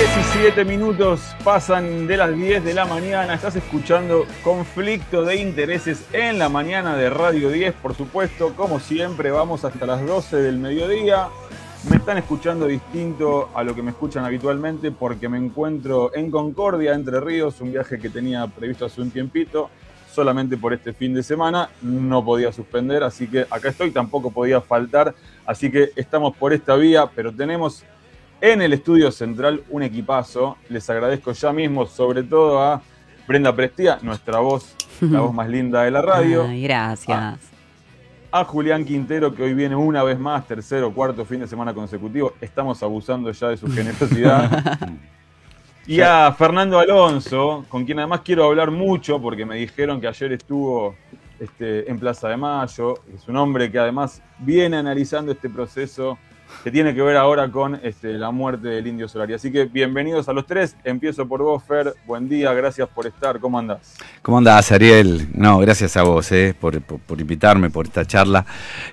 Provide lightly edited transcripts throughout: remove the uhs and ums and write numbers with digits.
17 minutos pasan de las 10 de la mañana. Estás escuchando Conflicto de Intereses en la mañana de Radio 10, por supuesto. Como siempre, vamos hasta las 12 del mediodía. Me están escuchando distinto a lo que me escuchan habitualmente porque me encuentro en Concordia, Entre Ríos, un viaje que tenía previsto hace un tiempito. Solamente por este fin de semana no podía suspender, así que acá estoy, tampoco podía faltar. Así que estamos por esta vía, pero tenemos en el estudio central un equipazo. Les agradezco ya mismo, sobre todo a Brenda Prestía, nuestra voz, la voz más linda de la radio. Ay, gracias. A Julián Quintero, que hoy viene una vez más, tercer o cuarto fin de semana consecutivo. Estamos abusando ya de su generosidad. Y a Fernando Alonso, con quien además quiero hablar mucho, porque me dijeron que ayer estuvo en Plaza de Mayo. Es un hombre que además viene analizando este proceso que tiene que ver ahora con la muerte del Indio Solari. Así que bienvenidos a los tres. Empiezo por vos, Fer. Buen día, gracias por estar. ¿Cómo andás? ¿Cómo andás, Ariel? No, gracias a vos por invitarme, por esta charla.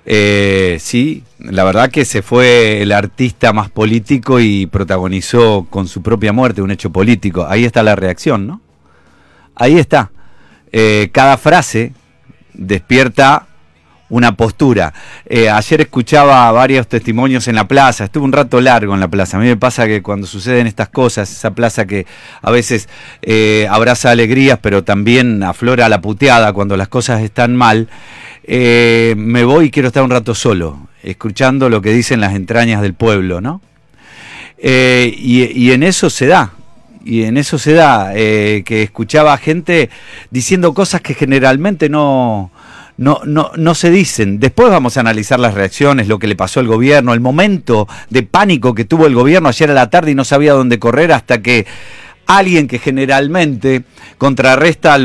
Sí, la verdad que se fue el artista más político y protagonizó con su propia muerte un hecho político. Ahí está la reacción, ¿no? Ahí está. Cada frase despierta una postura. Ayer escuchaba varios testimonios en la plaza, estuve un rato largo en la plaza. A mí me pasa que cuando suceden estas cosas, esa plaza que a veces abraza alegrías, pero también aflora la puteada cuando las cosas están mal, me voy y quiero estar un rato solo, escuchando lo que dicen las entrañas del pueblo, ¿no? Y en eso se da. Y en eso se da, que escuchaba gente diciendo cosas que generalmente no se dicen. Después vamos a analizar las reacciones, lo que le pasó al gobierno, el momento de pánico que tuvo el gobierno ayer a la tarde y no sabía dónde correr hasta que alguien que generalmente contrarresta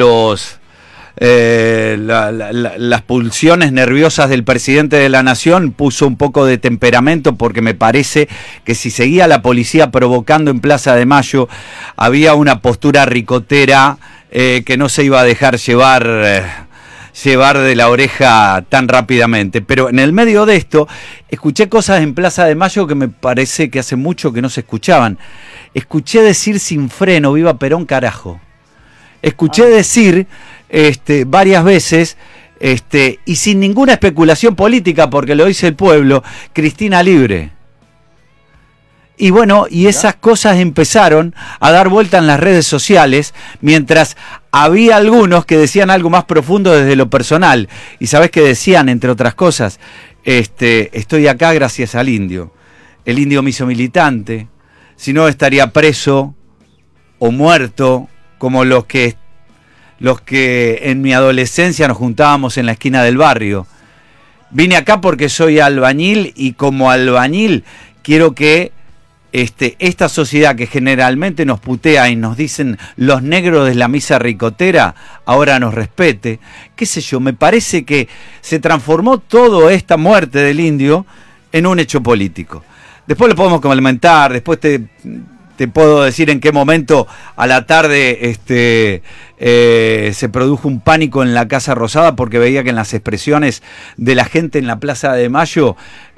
las pulsiones nerviosas del presidente de la nación puso un poco de temperamento, porque me parece que si seguía la policía provocando en Plaza de Mayo había una postura ricotera que no se iba a dejar llevar de la oreja tan rápidamente. Pero en el medio de esto escuché cosas en Plaza de Mayo que me parece que hace mucho que no se escuchaban. Escuché decir sin freno, viva Perón, carajo. Escuché decir varias veces, y sin ninguna especulación política, porque lo dice el pueblo, Cristina libre. Y bueno, y esas cosas empezaron a dar vuelta en las redes sociales, mientras había algunos que decían algo más profundo desde lo personal. ¿Y sabés qué decían, entre otras cosas? Estoy acá gracias al indio. El indio me hizo militante, si no estaría preso o muerto, como los que en mi adolescencia nos juntábamos en la esquina del barrio. Vine acá porque soy albañil y como albañil quiero que esta sociedad que generalmente nos putea y nos dicen los negros de la misa ricotera, ahora nos respete. Qué sé yo, me parece que se transformó toda esta muerte del indio en un hecho político. Después lo podemos comentar, después te puedo decir en qué momento a la tarde se produjo un pánico en la Casa Rosada, porque veía que en las expresiones de la gente en la Plaza de Mayo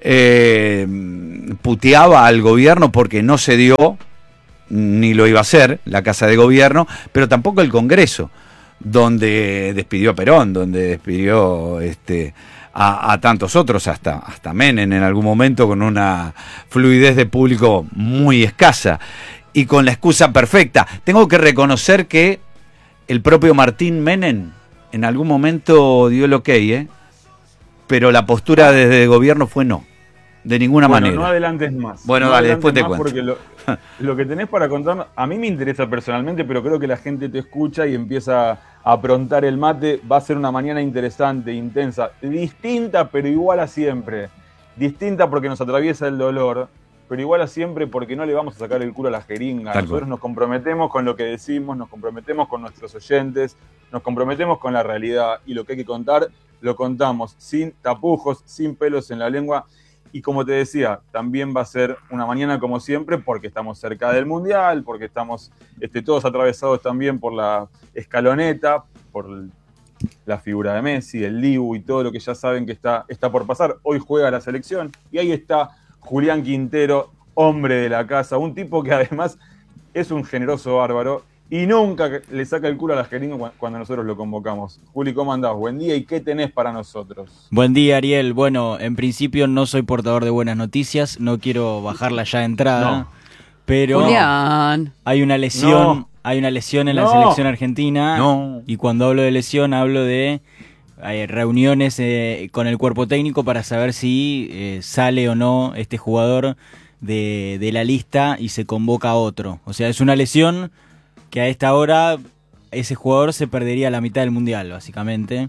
puteaba al gobierno porque no se dio, ni lo iba a hacer, la Casa de Gobierno, pero tampoco el Congreso, donde despidió a Perón, donde despidió a tantos otros, hasta Menem en algún momento, con una fluidez de público muy escasa y con la excusa perfecta. Tengo que reconocer que el propio Martín Menem en algún momento dio el ok, pero la postura desde el gobierno fue no, de ninguna manera. No adelantes más. Bueno, no dale, después te cuento. Porque lo que tenés para contar, a mí me interesa personalmente, pero creo que la gente te escucha y empieza a aprontar el mate. Va a ser una mañana interesante, intensa, distinta, pero igual a siempre. Distinta porque nos atraviesa el dolor, pero igual a siempre porque no le vamos a sacar el culo a la jeringa. Nosotros nos comprometemos con lo que decimos, nos comprometemos con nuestros oyentes, nos comprometemos con la realidad, y lo que hay que contar, lo contamos sin tapujos, sin pelos en la lengua. Y como te decía, también va a ser una mañana como siempre, porque estamos cerca del Mundial, porque estamos todos atravesados también por la escaloneta, por la figura de Messi, el Dibu y todo lo que ya saben que está por pasar. Hoy juega la selección y ahí está Julián Quintero, hombre de la casa, un tipo que además es un generoso bárbaro y nunca le saca el culo a las jeringas cuando nosotros lo convocamos. Juli, ¿cómo andás? Buen día, ¿y qué tenés para nosotros? Buen día, Ariel. Bueno, en principio no soy portador de buenas noticias, no quiero bajarla ya de entrada, No. pero Julián. hay una lesión, hay una lesión en la selección argentina, y cuando hablo de lesión hablo de reuniones con el cuerpo técnico para saber si sale o no este jugador de la lista y se convoca a otro. O sea, es una lesión que a esta hora ese jugador se perdería la mitad del mundial, básicamente.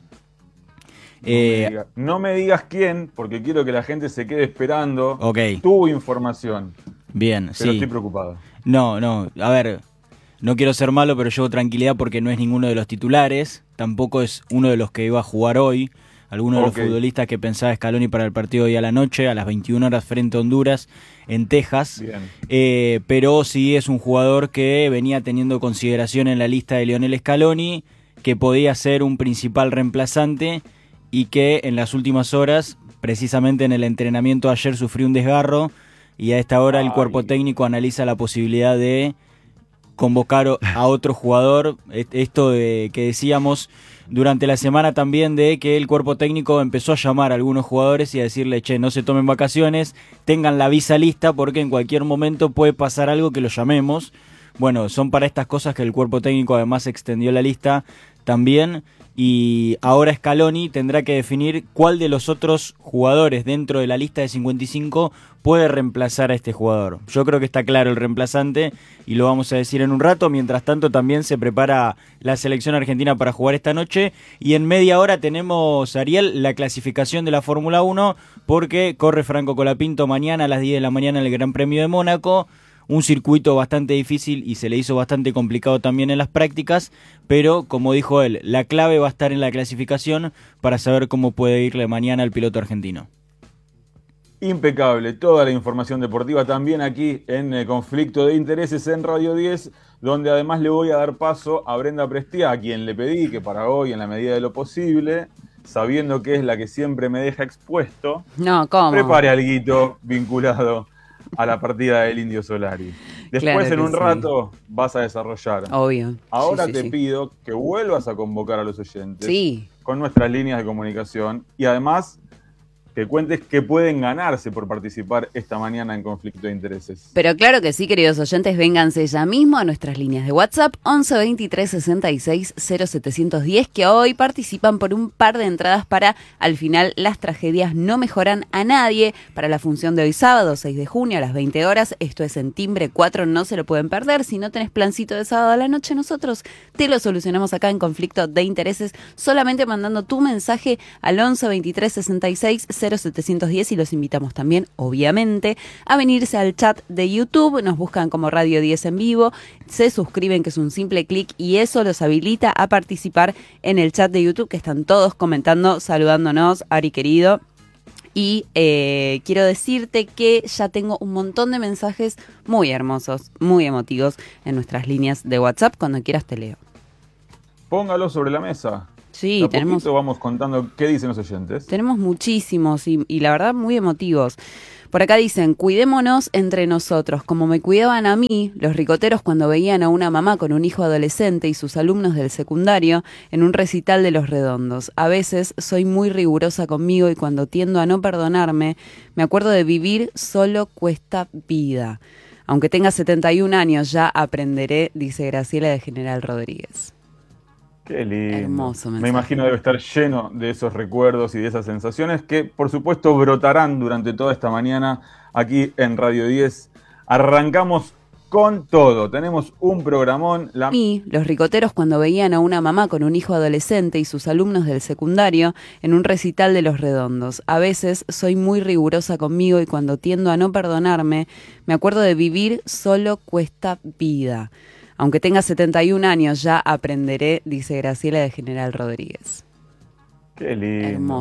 No me digas quién, porque quiero que la gente se quede esperando tu información. Bien, pero sí. Estoy preocupado. No, a ver, no quiero ser malo, pero llevo tranquilidad porque no es ninguno de los titulares, tampoco es uno de los que iba a jugar hoy, alguno de los futbolistas que pensaba Scaloni para el partido de hoy a la noche, a las 21 horas frente a Honduras, en Texas. Pero sí es un jugador que venía teniendo consideración en la lista de Lionel Scaloni, que podía ser un principal reemplazante y que en las últimas horas, precisamente en el entrenamiento ayer, sufrió un desgarro y a esta hora el cuerpo técnico analiza la posibilidad de convocar a otro jugador. Esto de que decíamos durante la semana también, de que el cuerpo técnico empezó a llamar a algunos jugadores y a decirle, che, no se tomen vacaciones, tengan la visa lista porque en cualquier momento puede pasar algo que lo llamemos. Bueno, son para estas cosas que el cuerpo técnico además extendió la lista también, y ahora Scaloni tendrá que definir cuál de los otros jugadores dentro de la lista de 55 puede reemplazar a este jugador. Yo creo que está claro el reemplazante y lo vamos a decir en un rato. Mientras tanto también se prepara la selección argentina para jugar esta noche y en media hora tenemos, Ariel, la clasificación de la Fórmula 1 porque corre Franco Colapinto mañana a las 10 de la mañana en el Gran Premio de Mónaco. Un circuito bastante difícil y se le hizo bastante complicado también en las prácticas, pero como dijo él, la clave va a estar en la clasificación para saber cómo puede irle mañana al piloto argentino. Impecable, toda la información deportiva también aquí en Conflicto de Intereses en Radio 10, donde además le voy a dar paso a Brenda Prestia, a quien le pedí que para hoy, en la medida de lo posible, sabiendo que es la que siempre me deja expuesto, prepare alguito vinculado a la partida del Indio Solari. Después, en un rato, vas a desarrollar. Obvio. Ahora te pido que vuelvas a convocar a los oyentes con nuestras líneas de comunicación y además que cuentes que pueden ganarse por participar esta mañana en Conflicto de Intereses. Pero claro que sí, queridos oyentes, vénganse ya mismo a nuestras líneas de WhatsApp 11 23 66 0710, que hoy participan por un par de entradas para Al final las tragedias no mejoran a nadie, para la función de hoy sábado 6 de junio a las 20 horas. Esto es en Timbre 4, no se lo pueden perder. Si no tenés plancito de sábado a la noche, nosotros te lo solucionamos acá en Conflicto de Intereses, solamente mandando tu mensaje al 11 23 66 0710 y los invitamos también, obviamente, a venirse al chat de YouTube. Nos buscan como Radio 10 en vivo, se suscriben, que es un simple clic, y eso los habilita a participar en el chat de YouTube, que están todos comentando, saludándonos. Ari querido, y quiero decirte que ya tengo un montón de mensajes muy hermosos, muy emotivos en nuestras líneas de WhatsApp. Cuando quieras te leo. Póngalo sobre la mesa. Sí, vamos contando qué dicen los oyentes. Tenemos muchísimos y la verdad muy emotivos. Por acá dicen, cuidémonos entre nosotros, como me cuidaban a mí los ricoteros cuando veían a una mamá con un hijo adolescente y sus alumnos del secundario en un recital de Los Redondos. A veces soy muy rigurosa conmigo y cuando tiendo a no perdonarme, me acuerdo de vivir solo cuesta vida. Aunque tenga 71 años ya aprenderé, dice Graciela de General Rodríguez. Qué lindo. Hermoso mensaje. Me imagino debe estar lleno de esos recuerdos y de esas sensaciones que, por supuesto, brotarán durante toda esta mañana aquí en Radio 10. Arrancamos con todo. Tenemos un programón. Los ricoteros cuando veían a una mamá con un hijo adolescente y sus alumnos del secundario en un recital de Los Redondos. A veces soy muy rigurosa conmigo y cuando tiendo a no perdonarme, me acuerdo de vivir solo cuesta vida. Aunque tenga 71 años ya aprenderé, dice Graciela de General Rodríguez. Qué lindo. Hermoso.